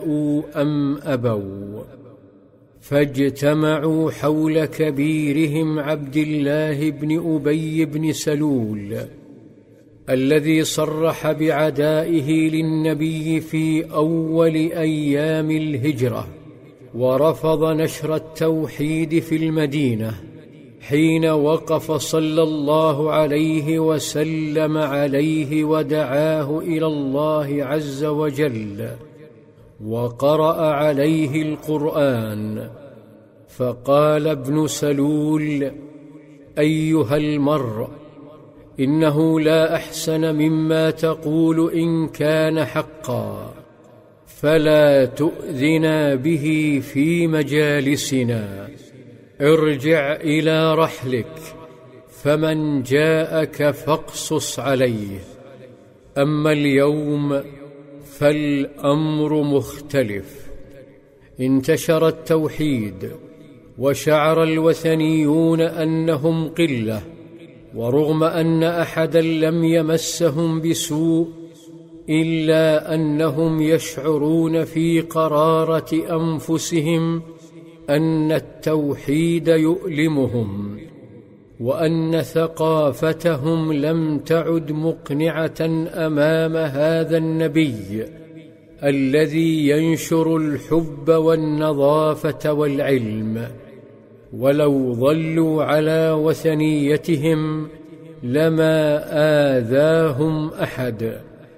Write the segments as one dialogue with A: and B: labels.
A: أم أبوا، فاجتمعوا حول كبيرهم عبد الله بن أبي بن سلول الذي صرح بعدائه للنبي في أول أيام الهجرة، ورفض نشر التوحيد في المدينة حين وقف صلى الله عليه وسلم عليه ودعاه إلى الله عز وجل، وقرأ عليه القرآن. فقال ابن سلول: أيها المرء، إنه لا أحسن مما تقول إن كان حقا، فلا تؤذنا به في مجالسنا، ارجع إلى رحلك، فمن جاءك فاقصص عليه. أما اليوم فالأمر مختلف، انتشر التوحيد وشعر الوثنيون أنهم قلة، ورغم أن أحدا لم يمسهم بسوء إلا أنهم يشعرون في قرارة أنفسهم أن التوحيد يؤلمهم، وأن ثقافتهم لم تعد مقنعة أمام هذا النبي الذي ينشر الحب والنظافة والعلم. ولو ظلوا على وثنيتهم لما آذاهم أحد،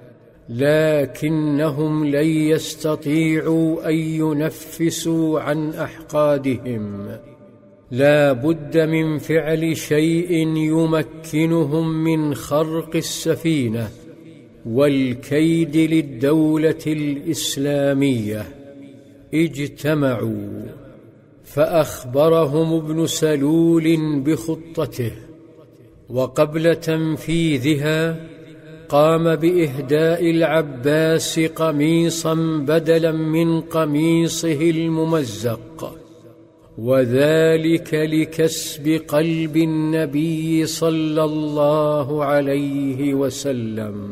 A: لكنهم لن يستطيعوا أن ينفسوا عن أحقادهم. لا بد من فعل شيء يمكنهم من خرق السفينة والكيد للدولة الإسلامية. اجتمعوا، فأخبرهم ابن سلول بخطته، وقبل تنفيذها قام بإهداء العباس قميصا بدلا من قميصه الممزق، وذلك لكسب قلب النبي صلى الله عليه وسلم.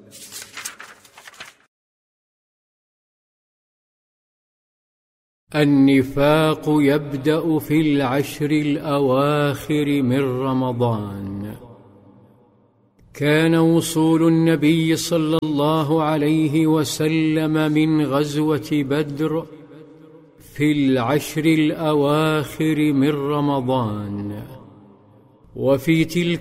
A: النفاق يبدأ في العشر الأواخر من رمضان. كان وصول النبي صلى الله عليه وسلم من غزوة بدر في العشر الأواخر من رمضان، وفي تلك